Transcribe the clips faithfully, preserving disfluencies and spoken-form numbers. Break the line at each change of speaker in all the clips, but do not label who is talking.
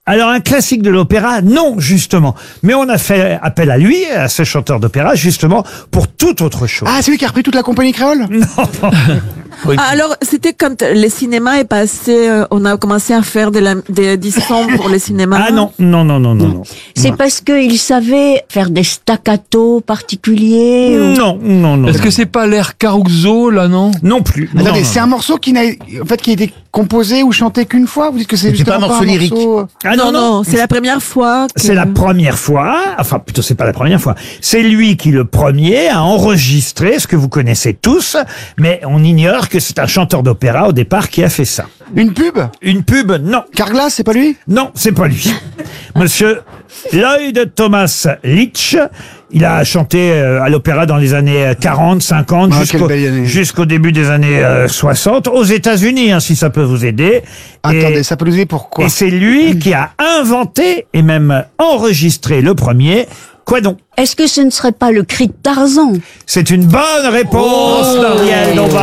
Alors un classique de l'opéra, non justement. Mais on a fait appel à lui, à ce chanteur d'opéra, justement pour toute autre chose.
Ah, c'est lui qui a repris toute la compagnie créole?
Non. Oui.
Ah, alors, c'était quand le cinéma est passé, euh, on a commencé à faire de la, des éditions pour les cinémas.
Ah non, non, non, non, non. non.
C'est parce qu'il savait faire des staccatos particuliers ou...
Non, non, non.
Est-ce que c'est pas l'air Caruso, là, non?
Non plus. Non,
Attendez,
non.
c'est un morceau qui n'a, en fait, qui a été composé ou chanté qu'une fois? Vous dites que c'est
C'est
justement
pas un morceau lyrique.
morceau-
Ah
non, non, c'est la première fois. Que...
C'est la première fois, enfin plutôt c'est pas la première fois, c'est lui qui le premier a enregistré ce que vous connaissez tous, mais on ignore que c'est un chanteur d'opéra au départ qui a fait ça.
Une pub?
Une pub, non.
Carglass, c'est pas lui?
Non, c'est pas lui. Monsieur Lloyd Thomas Leach, il a chanté euh, à l'opéra dans les années quarante, cinquante,
Ah,
jusqu'au
quelle belle année.
jusqu'au début des années euh, soixante, aux États-Unis, hein, si ça peut vous aider.
Attendez,
Et-
ça peut nous aider pourquoi?
Et c'est lui qui a inventé et même enregistré le premier. Quoi donc?
Est-ce que ce ne serait pas le cri de Tarzan?
C'est une bonne réponse d'Ariel Dombal.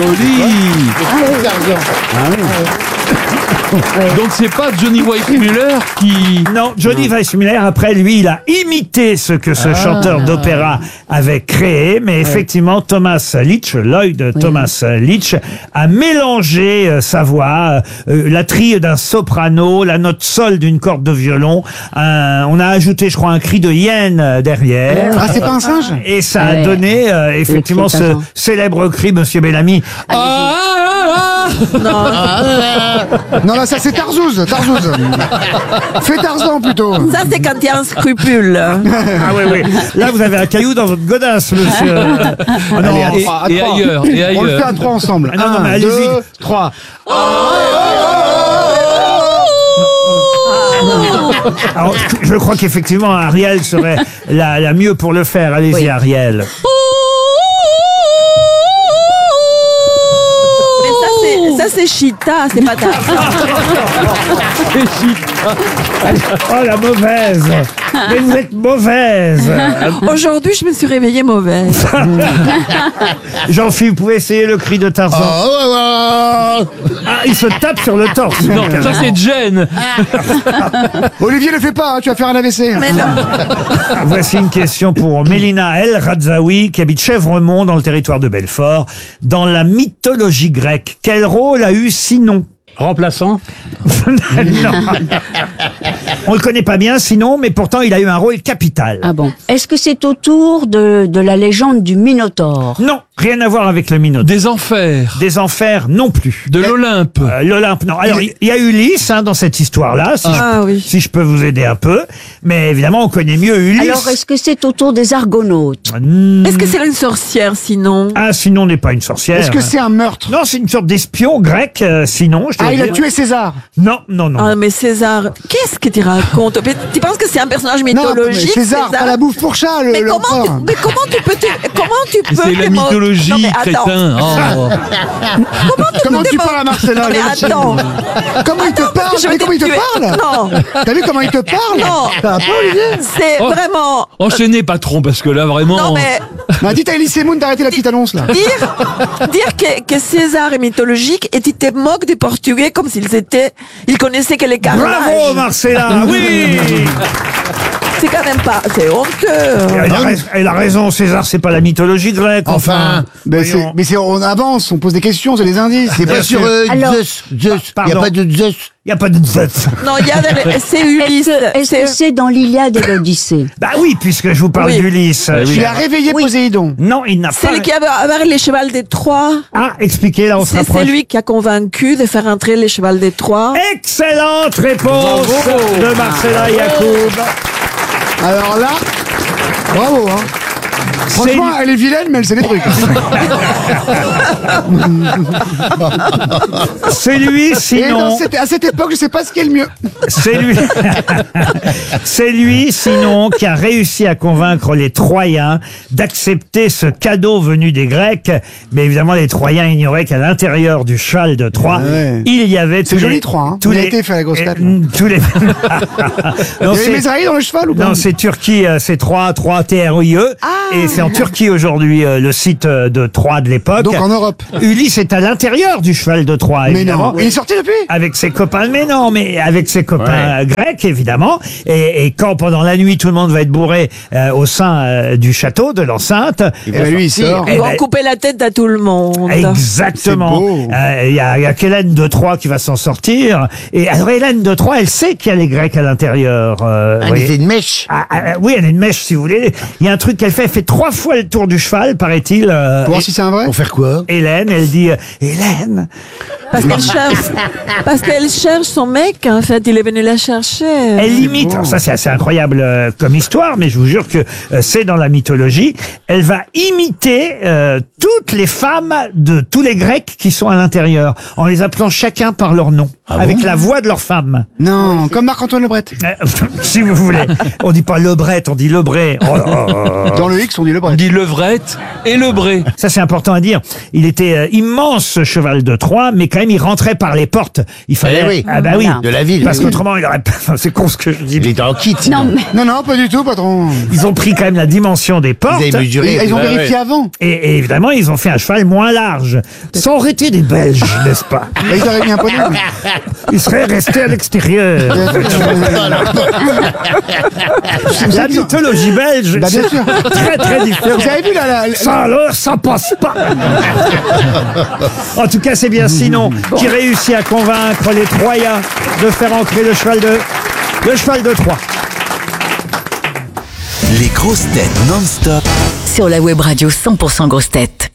Donc c'est pas Johnny Weissmuller qui...
Non, Johnny Weissmuller, après lui, il a imité ce que ce chanteur d'opéra avait créé, mais effectivement, Thomas Leach, Lloyd Thomas Leach, a mélangé euh, sa voix, euh, la trille d'un soprano, la note sol d'une corde de violon, un- on a ajouté, je crois, un cri de hyène euh, derrière.
Ah, c'est pas un singe?
Et ça a
Ouais.
donné euh, effectivement
Le cri
ce
de Tarzan.
célèbre cri, Monsieur Bellamy.
Ah, ah, ah, ah.
Non, là, ça, c'est Tarzouz, Tarzouz. Fais Tarzan, plutôt.
Ça, c'est quand il y a un scrupule.
Ah oui, oui. Là, vous avez un caillou dans votre godasse, monsieur. Ah non,
Allez, à
Et,
trois, à
et
trois.
ailleurs, et
On le fait
ailleurs.
à trois ensemble.
Ah non, non, mais
Un,
allez-y.
deux, trois.
alors, je crois qu'effectivement, Ariel serait la, la mieux pour le faire. Allez-y,
Oui.
Ariel.
Mais ça, c'est, ça, c'est Chita, c'est pas Tarzan.
Oh, la mauvaise. Mais vous êtes mauvaise.
Aujourd'hui, je me suis réveillée mauvaise.
Jean-Philippe, vous pouvez essayer le cri de Tarzan. Ah, il se tape sur le torse.
Non, ça c'est Jen.
Olivier, le fais pas, hein, tu vas faire un A V C.
Mais non.
Voici une question pour Mélina El Radzaoui, qui habite Chèvremont, dans le territoire de Belfort. Dans la mythologie grecque, quel rôle a eu Sinon?
Remplaçant.
Non. On le connaît pas bien, Sinon, mais pourtant il a eu un rôle capital.
Ah bon. Est-ce que c'est autour de, de la légende du Minotaure?
Non, rien à voir avec le Minotaure.
Des enfers.
Des enfers non plus.
De l'Olympe.
Euh, L'Olympe, non. Alors, il y a Ulysse hein, dans cette histoire-là, si,
Ah
je,
oui.
si je peux vous aider un peu. Mais évidemment, on connaît mieux Ulysse.
Alors, est-ce que c'est autour des Argonautes?
Hmm.
Est-ce que c'est une sorcière, sinon?
Ah, Sinon n'est pas une sorcière.
Est-ce que c'est un meurtre?
Non, c'est une sorte d'espion grec, euh, Sinon. Je dois
Ah, il a
dire.
tué César.
Non, non, non.
Ah, mais César, qu'est-ce que tu racontes? Mais tu penses que c'est un personnage
Non, mais
mythologique?
César, pas la bouffe pour chat, le
Mais comment, tu,
l'empereur.
mais comment tu peux te, comment tu peux
C'est la
te mo-
mythologie,
Non, mais attends.
crétin. Oh.
Comment tu,
Comment
peux
tu
te mo-
parles à Marcella,
Non, mais
Valentine
attends.
Comment il te
Attends, parce
parle?
que je
T'as
vais
vu comment il te
te tuer.
parle?
Non.
T'as vu comment il te parle?
Non.
Ça va pas, Olivier?
C'est
Oh.
vraiment.
Enchaînez, patron, parce que là, vraiment...
Non, mais
Bah, dites à Elie Semoun d'arrêter la petite annonce, là.
dire, dire que, que César est mythologique et tu te moques des Portugais comme s'ils étaient. Ils connaissaient que les carnages.
Bravo, Marcella. Oui.
C'est quand même pas. C'est honteux.
Elle a, rais- elle a raison, César, c'est pas la mythologie grecque. Enfin.
Mais c'est,
Voyons.
mais c'est, on avance, on pose des questions, c'est des indices.
C'est pas sur euh,
Alors-
Zeus. Zeus. Il
Pardon.
n'y a pas de Zeus.
Il n'y a pas de Zeus.
Non, il y a des- c'est Ulysse.
Est-ce que est-ce que
C'est-
c'est dans l'Iliade et l'Odyssée?
Bah oui, puisque je vous parle
Oui.
d'Ulysse.
Il a réveillé
Oui.
Poséidon.
Non, il n'a
C'est
pas...
lui qui avait avec les chevals des Troies.
Ah, expliquez, là, on se
C'est
rapproche.
c'est lui qui a convaincu de faire entrer les chevals des Troies.
Excellente réponse de Marcella Yacoub.
Alors là, bravo, hein. Franchement, elle est vilaine, mais elle sait des trucs.
C'est lui,
Et dans
sinon...
cette- à cette époque, je sais pas ce qui est le mieux.
C'est lui, c'est lui, sinon, qui a réussi à convaincre les Troyens d'accepter ce cadeau venu des Grecs. Mais évidemment, les Troyens ignoraient qu'à l'intérieur du cheval de Troie,
Ah ouais.
il y avait tous
C'est joli,
les,
Troie, hein.
tous
On y a
les,
été faire la grosse tête,
euh, tous les.
Il
non,
y avait
c'est,
Mésaïe dans le cheval ou pas?
non, c'est Turquie, euh, c'est Troie, Troie, T R I E.
Ah.
Et Et c'est en Turquie aujourd'hui, euh, le site euh, de Troie de l'époque.
Donc en Europe.
Ulysse est à l'intérieur du cheval de Troie,
Mais
évidemment.
non. Il est sorti depuis?
Avec ses copains, mais non, mais avec ses copains euh, grecs, évidemment. Et, et quand pendant la nuit, tout le monde va être bourré euh, au sein euh, du château, de l'enceinte.
Et ben lui, il sort.
Eh
Ils vont
ben,
couper la tête à tout le monde.
Exactement.
C'est beau.
Euh, Il y a, il y a qu'Hélène de Troie qui va s'en sortir. Et alors Hélène de Troie, elle sait qu'il y a les Grecs à l'intérieur. Euh, vous voyez.
une mèche.
Ah, ah, oui, elle a une mèche, si vous voulez. Il y a un truc qu'elle fait. Elle fait trois fois le tour du cheval, paraît-il. euh,
Pour voir si c'est un vrai?
Pour faire quoi?
Hélène, elle dit, euh, Hélène,
Parce qu'elle cherche, parce qu'elle cherche son mec, en fait, il est venu la chercher.
elle imite. Alors ça, c'est assez incroyable euh, comme histoire, mais je vous jure que euh, c'est dans la mythologie. Elle va imiter euh, toutes les femmes de tous les Grecs qui sont à l'intérieur, en les appelant chacun par leur nom, avec la voix de leur femme.
Non, comme Marc-Antoine Lebret.
Euh, si vous voulez. On dit pas Lebret, on dit Lebré. Oh là là.
Dans le X, on dit
On
Lebret.
dit levrette et lebré.
Ça, c'est important à dire. Il était euh, immense, ce cheval de Troie, mais quand même, il rentrait par les portes. Il fallait.
Eh oui.
Ah bah oui.
De la ville.
Parce qu'autrement, il aurait pas. C'est con ce que je dis.
Il était en kit.
Non, mais
Non, non, pas du tout, patron.
Ils ont pris quand même la dimension des portes.
Ils avaient mesuré.
Ils, ils ont
Ouais,
vérifié
ouais.
avant.
Et, et évidemment, ils ont fait un cheval moins large. Ça aurait été des Belges, n'est-ce pas?
Là, ils auraient mis un poney.
Ils seraient restés à l'extérieur. La mythologie belge,
Bah, bien
c'est
sûr.
très très différent.
Vous avez vu là, la, la-
Ça alors, ça passe pas. En tout cas, c'est bien Sinon qui réussit à convaincre les Troyens de faire entrer le cheval de le cheval de Troie.
Les grosses têtes non-stop.
Sur la web radio cent pour cent grosses têtes.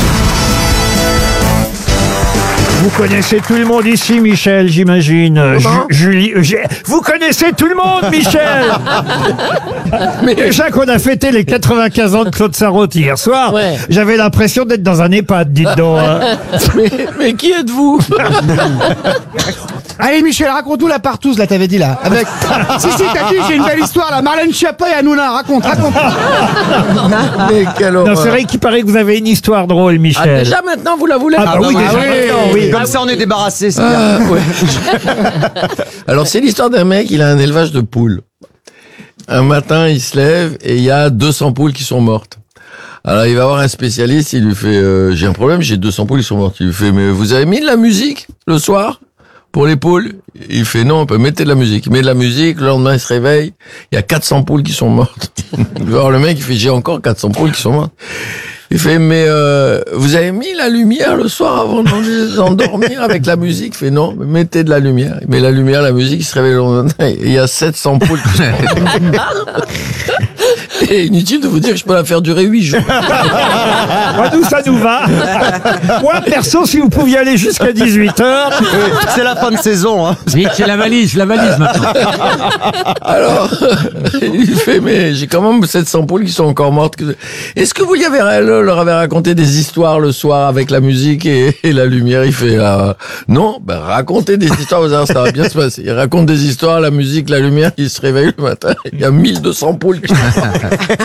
Vous connaissez tout le monde ici, Michel, j'imagine. Euh, Ju- Julie, euh, j'ai- vous connaissez tout le monde, Michel. Mais déjà qu'on a fêté les quatre-vingt-quinze ans de Claude Sarraute hier soir, j'avais l'impression d'être dans un EHPAD, dites donc. hein.
Mais, mais qui êtes-vous?
Allez, Michel, raconte-nous la partouze, là, t'avais dit, là. Avec. Si, si, t'as dit, j'ai une belle histoire, là. Marlène Schiappa et Hanouna, raconte, raconte.
Mais quelle
Non,
horreur.
c'est vrai qu'il paraît que vous avez une histoire drôle,
Ah,
Michel.
déjà maintenant, vous la voulez?
Ah, bah oui,
bah
déjà
oui.
maintenant, oui.
Comme ça, on est débarrassé. c'est
Ah, ouais. Alors, c'est l'histoire d'un mec, il a un élevage de poules. Un matin, il se lève et il y a deux cents poules qui sont mortes. Alors, il va voir un spécialiste, il lui fait euh, j'ai un problème, j'ai deux cents poules qui sont mortes. Il lui fait mais vous avez mis de la musique le soir pour les poules? Il fait non, on peut mettre de la musique. Il met de la musique, le lendemain, il se réveille, il y a quatre cents poules qui sont mortes. Il va voir le mec, il fait j'ai encore quatre cents poules qui sont mortes. Il fait, mais euh, vous avez mis la lumière le soir avant d'endormir avec la musique? Il fait, non, mais mettez de la lumière. Il met la lumière, la musique, il se réveille le lendemain, et il y a sept cents poules. Et inutile de vous dire que je peux la faire durer huit jours.
Moi, nous, ça nous va. Moi, perso, si vous pouviez aller jusqu'à dix-huit heures.
C'est la fin de saison. Hein.
Vite, c'est la valise, la valise maintenant.
Alors, il fait, mais j'ai quand même sept cents poules qui sont encore mortes. Est-ce que vous y avez, leur avez raconté des histoires le soir avec la musique et, et la lumière? Il fait, euh, non, ben, racontez des histoires, vous allez voir, ça va bien se passer. Il raconte des histoires, la musique, la lumière, il se réveille le matin, il y a mille deux cents poules qui sont mortes.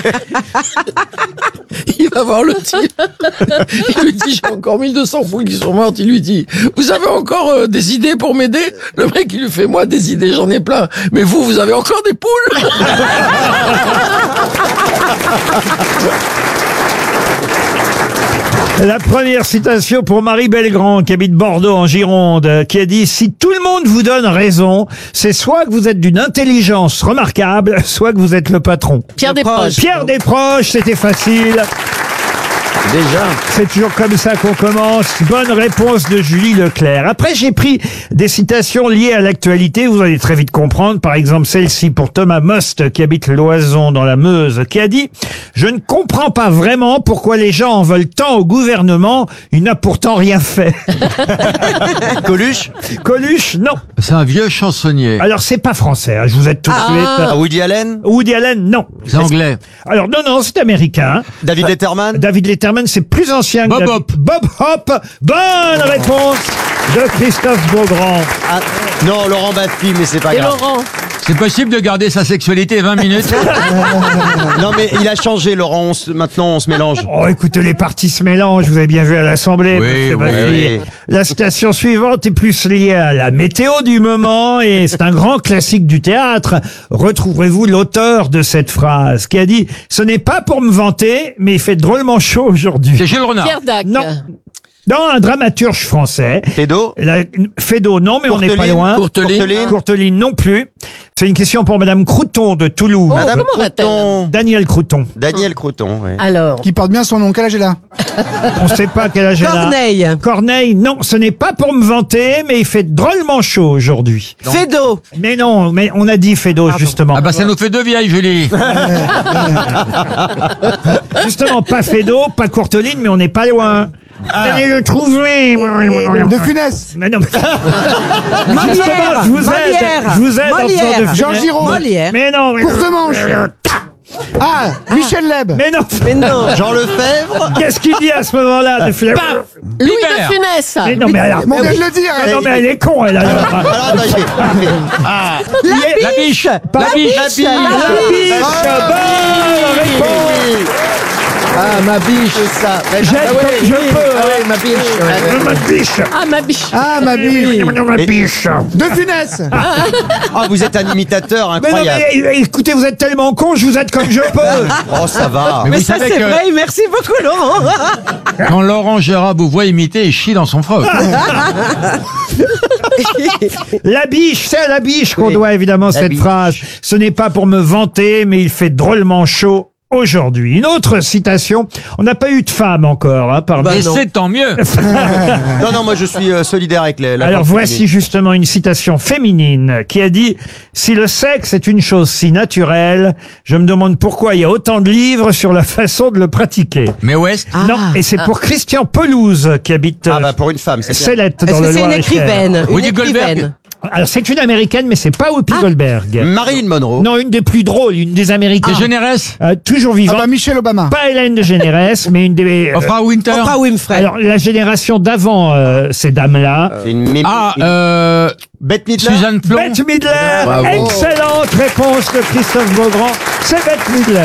Il va voir le type. Il lui dit, j'ai encore mille deux cents poules qui sont mortes. Il lui dit, vous avez encore euh, des idées pour m'aider? Le mec, il lui fait, moi, des idées, j'en ai plein. Mais vous, vous avez encore des poules?
La première citation pour Marie Belgrand, qui habite Bordeaux en Gironde, qui a dit « Si tout le monde vous donne raison, c'est soit que vous êtes d'une intelligence remarquable, soit que vous êtes le patron. »
Pierre Desproges.
Pierre Desproges, c'était facile.
Déjà.
C'est toujours comme ça qu'on commence. Bonne réponse de Julie Leclerc. Après, j'ai pris des citations liées à l'actualité. Vous allez très vite comprendre. Par exemple, celle-ci pour Thomas Most, qui habite Loison dans la Meuse, qui a dit « Je ne comprends pas vraiment pourquoi les gens en veulent tant au gouvernement. Il n'a pourtant rien fait. »
Coluche.
Coluche, non.
C'est un vieux chansonnier.
Alors, c'est pas français. hein, je vous aide tout de suite.
Ah, Woody Allen.
Woody Allen, non.
C'est anglais.
Alors, non, non, c'est américain.
David Letterman.
David Letterman, c'est plus ancien que
Bob
David-
Hope.
Bob Hope. Bonne réponse de Christophe Beaugrand.
Ah, non, Laurent Baffy, mais c'est pas
Et
grave.
Laurent.
C'est possible de garder sa sexualité vingt minutes?
Non, mais il a changé, Laurent. On se- maintenant, on se mélange.
Oh, écoutez, les partis se mélangent, vous avez bien vu à l'Assemblée.
Oui,
monsieur
oui,
Baffi.
oui.
La citation suivante est plus liée à la météo du moment et c'est un grand classique du théâtre. Retrouverez-vous l'auteur de cette phrase qui a dit « Ce n'est pas pour me vanter, mais il fait drôlement chaud aujourd'hui.
C'est Gilles Renard.
Pierre Dac.
Non. » Non, un dramaturge français.
Fédo
La- Fédo, non, mais on n'est pas
Courteline,
loin.
Courteline.
Courteline.
Courteline non plus. C'est une question pour Madame Crouton de Toulouse.
Oh,
Madame
comment va-t-elle?
Crouton.
Daniel Crouton.
Daniel Crouton, oui.
Alors.
Qui porte bien son nom. Quel âge elle a?
On ne sait pas quel âge elle a.
Corneille.
Corneille, non, ce n'est pas pour me vanter, mais il fait drôlement chaud aujourd'hui.
Fédo.
Mais non, mais on a dit Fédo, justement.
Ah bah ça nous fait deux vieilles, Julie.
Justement, pas Fédo, pas Courteline, mais on n'est pas loin. Allez le trouver.
De Funès.
Mais non, mais-
Molière.
Justement, je vous aide.
Molière.
Je vous aide en faisant de
Molière.
Funès.
Jean Giraud.
Molière.
Mais non, mais,
Courtemanche. Ah, Michel Leb.
mais non.
Mais non.
Jean Lefebvre.
Qu'est-ce qu'il dit à ce moment-là de Funès?
Louis
Libère.
de Funès.
Mais non, mais alors.
On vient de le dire.
Mais non, mais elle est con, elle alors.
Alors, attendez. Ah,
La biche. La biche.
la biche.
La biche. Bonne réponse.
Ah, ma biche, c'est ça. Mais-
J'aide
Ah ouais,
comme je
oui.
peux,
Ah
hein.
ouais, ma biche. ouais.
Ma biche.
Ah, ma biche.
Ah, ma biche.
Ma biche.
De Funès.
Ah, vous êtes un imitateur
Mais non,
incroyable.
mais écoutez, vous êtes tellement con, je vous aide comme je peux.
Oh, ça va.
Mais
Mais
vous
ça,
savez
c'est
que
vrai. Merci beaucoup, Laurent.
quand Laurent Gérard vous voit imiter, il chie dans son froc.
La biche, c'est à la biche qu'on
Oui.
doit évidemment
La
cette
biche.
phrase. Ce n'est pas pour me vanter, mais il fait drôlement chaud aujourd'hui. Une autre citation. On n'a pas eu de femme encore, hein, parmi
Et c'est tant mieux.
Non, non, moi je suis euh, solidaire avec les. la
Alors
tante
voici
féminine.
justement une citation féminine qui a dit « Si le sexe est une chose si naturelle, je me demande pourquoi il y a autant de livres sur la façon de le pratiquer.
Mais Ouest. »
Non, et c'est pour Christian Pelouse qui habite
Ah,
euh,
bah pour une femme, c'est bien.
Célette dans
Est-ce
le
que c'est une
Loir-et-Cher.
écrivaine? Une
Woody Goldberg.
écrivaine.
Alors c'est une américaine, mais c'est pas Whoopi Goldberg.
Marilyn Monroe.
Non, une des plus drôles, une des américaines.
C'est Généresse.
Euh, toujours
Ah
vivante.
bah Michelle Obama.
Pas Hélène de Généresse, mais une des. euh,
Oprah Winter.
Oprah Winfrey.
alors la génération d'avant euh, ces dames-là.
C'est une mime-
Ah,
une-
euh,
Bette Midler.
Suzanne Plon.
Bette Midler.
Bravo.
Excellente réponse de Christophe Beaugrand. C'est Bette Midler.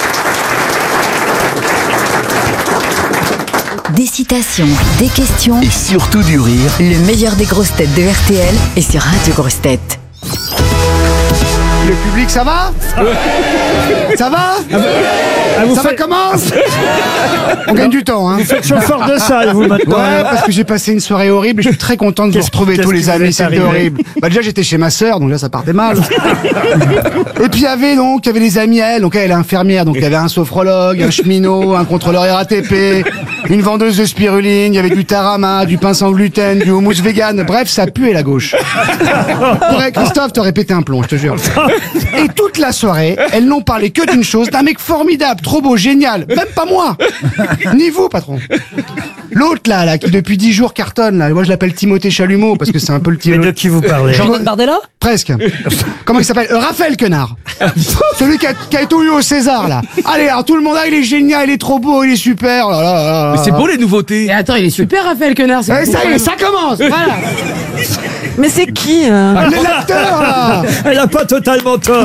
Des citations, des questions.
Et surtout du rire.
Le meilleur des grosses têtes de R T L est sur Radio Grosses Têtes.
Le public, ça va? Ça va?
Ah, vous
Ça va
faites,
comment? On gagne du temps, hein.
vous faites chauffeur de salle, vous maintenant.
Ouais, parce que j'ai passé une soirée horrible et je suis très content de vous
Qu'est-ce-
retrouver
qu'est-ce
tous
qui
les
vous
amis,
est
c'était
arrivé
horrible. Bah déjà j'étais chez ma sœur, donc là ça partait mal. Et puis il y avait donc, il y avait les amis à elle, donc elle est infirmière, donc il y avait un sophrologue, un cheminot, un contrôleur R A T P, une vendeuse de spiruline, il y avait du tarama, du pain sans gluten, du houmous vegan, bref ça puait la gauche. Ouais, Christophe, t'aurais pété un plomb, je te jure. Et toute la soirée, elles n'ont parlé que d'une chose, d'un mec formidable, trop beau, génial, même pas moi, ni vous patron. L'autre là, là, qui depuis dix jours cartonne, là, moi je l'appelle Timothée Chalumeau parce que c'est un peu le
Mais
type.
de qui vous parlez?
Jordan Bardella?
Presque. Comment il s'appelle euh, Raphaël Quenard. Celui qui a, qui a tout eu au César là. Allez, alors tout le monde, ah, il est génial, il est trop beau, il est super. Oh là là là là.
C'est beau les nouveautés.
Et attends, il est super, Raphaël Quenard.
Eh, ça y est, ça commence. Voilà.
Mais c'est qui hein
Ah, l'acteur là.
Elle a pas totalement tort.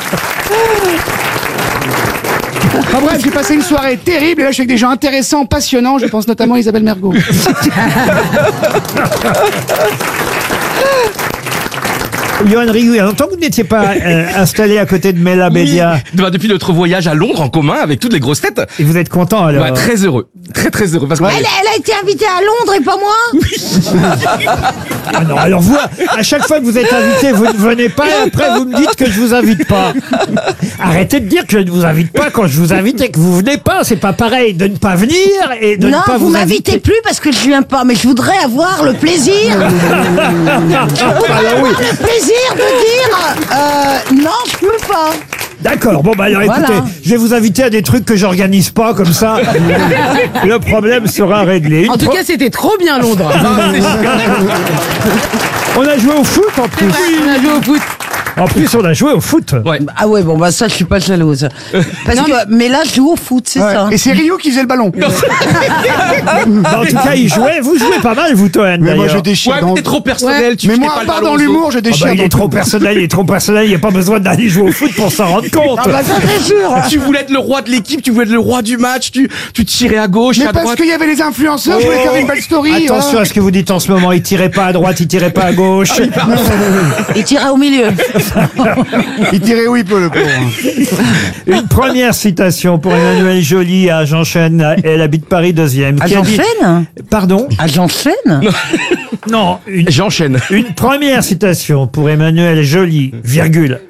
Enfin bref, j'ai passé une soirée terrible et là je suis avec des gens intéressants, passionnants. Je pense notamment à Isabelle Mergo.
Johan Rioux, il y a longtemps que vous n'étiez pas euh, installé à côté de Mela Bédia.
Oui. Bah, depuis notre voyage à Londres en commun avec toutes les grosses têtes.
Et vous êtes content alors?
Bah, très heureux. Très très heureux. Parce que
Elle, elle a été invitée à Londres et pas moi?
Ah non, alors vous, à chaque fois que vous êtes invité, vous ne venez pas et après vous me dites que je vous invite pas. Arrêtez de dire que je ne vous invite pas quand je vous invite et que vous venez pas. C'est pas pareil de ne pas venir et de
Non,
ne pas
vous
vous
m'invitez
inviter.
plus parce que je viens pas, mais je voudrais avoir le plaisir. Je voudrais avoir le plaisir de dire euh, non, je peux pas.
D'accord, bon bah alors
Voilà.
écoutez, je vais vous inviter à des trucs que j'organise pas, comme ça le problème sera réglé. Une
En tout
pro-
cas, c'était trop bien Londres.
on a joué au foot en plus.
On a joué au foot.
En plus, on a joué au foot.
Ouais.
Ah ouais, bon, bah ça, je suis pas jalouse. Parce
Non,
que, mais là, je joue au foot, c'est
Ouais.
ça.
Et c'est Rio qui faisait le ballon.
En tout cas, il jouait. Vous jouez pas mal, vous, Toen,
Mais moi,
d'ailleurs.
je déchire.
Ouais,
dans-
mais t'es trop personnel. Tu
Mais
tu
moi,
mets pas
à
le
part
ballon
dans
aux
l'humour,
autres.
je
Ah bah,
déchire.
il
dans
est trop
tout.
personnel, il est trop personnel, il n'y a pas besoin d'aller jouer au foot pour s'en rendre compte.
Ah bah ça, c'est sûr.
Tu voulais être le roi de l'équipe, tu voulais être le roi du match, tu, tu tirais à gauche,
Mais
à
parce
droite.
qu'il y avait les influenceurs, je voulais faire une belle story.
Attention
voilà.
à ce que vous dites en ce moment, il tirait pas à droite, il tirait pas à gauche.
Il tirait au milieu.
Il tirait où il peut, le pauvre.
Une première citation pour Emmanuelle Joly à Jean-Chêne, elle habite Paris deuxième.
À
qui a dit-
Jean-Chêne
Pardon
À Jean-Chêne
Non, une,
J'enchaîne.
une première citation pour Emmanuelle Joly, virgule.